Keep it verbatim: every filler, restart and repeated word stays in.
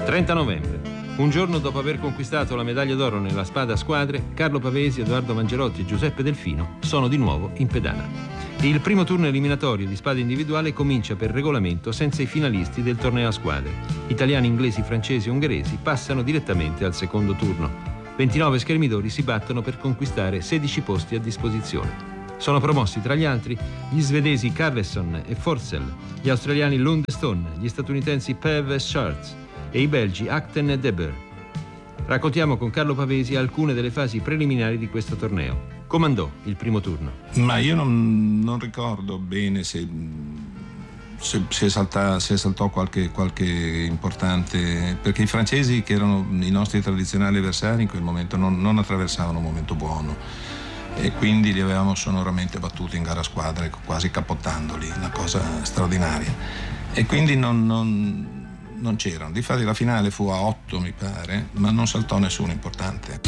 trenta novembre. Un giorno dopo aver conquistato la medaglia d'oro nella spada a squadre, Carlo Pavesi, Edoardo Mangerotti e Giuseppe Delfino sono di nuovo in pedana. Il primo turno eliminatorio di spada individuale comincia per regolamento senza i finalisti del torneo a squadre. Italiani, inglesi, francesi e ungheresi passano direttamente al secondo turno. ventinove schermidori si battono per conquistare sedici posti a disposizione. Sono promossi tra gli altri gli svedesi Carlesson e Forssell, gli australiani Lundestone, gli statunitensi Pev e Schartz e i belgi Acten e Deber. Raccontiamo con Carlo Pavesi alcune delle fasi preliminari di questo torneo. Comandò il primo turno. Ma io non, non ricordo bene se, se, se, salta, se saltò qualche, qualche importante, perché i francesi, che erano i nostri tradizionali avversari, in quel momento non, non attraversavano un momento buono e quindi li avevamo sonoramente battuti in gara a squadre, quasi cappottandoli, una cosa straordinaria, e quindi non, non, non c'erano. Difatti la finale fu a otto, mi pare, ma non saltò nessuno importante.